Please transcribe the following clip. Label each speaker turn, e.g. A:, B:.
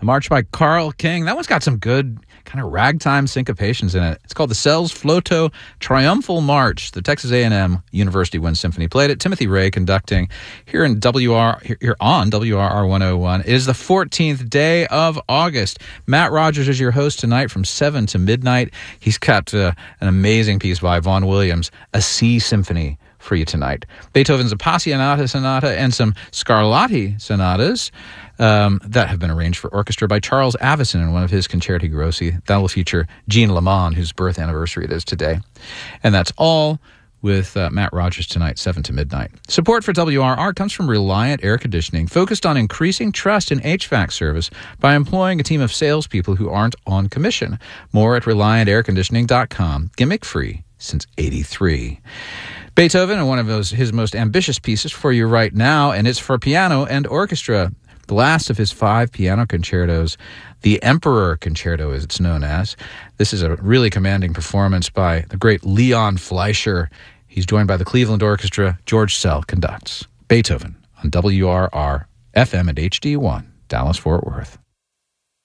A: March by Carl King. That one's got some good kind of ragtime syncopations in it. It's called the Cells Floto Triumphal March. The Texas A&M University Wind Symphony played it. Timothy Ray conducting here on WRR 101. It is the 14th day of August. Matt Rogers is your host tonight from 7 to midnight. He's got an amazing piece by Vaughan Williams, A Sea Symphony, for you tonight. Beethoven's Appassionata Sonata and some Scarlatti sonatas that have been arranged for orchestra by Charles Avison in one of his Concerti Grossi. That will feature Jean Lamond, whose birth anniversary it is today. And that's all with Matt Rogers tonight, 7 to midnight. Support for WRR comes from Reliant Air Conditioning, focused on increasing trust in HVAC service by employing a team of salespeople who aren't on commission. More at ReliantAirConditioning.com. Gimmick-free since '83. Beethoven, and one of his most ambitious pieces for you right now, and it's for piano and orchestra. The last of his 5 piano concertos, the Emperor Concerto, as it's known as. This is a really commanding performance by the great Leon Fleischer. He's joined by the Cleveland Orchestra. George Szell conducts. Beethoven on WRR FM and HD1, Dallas-Fort Worth.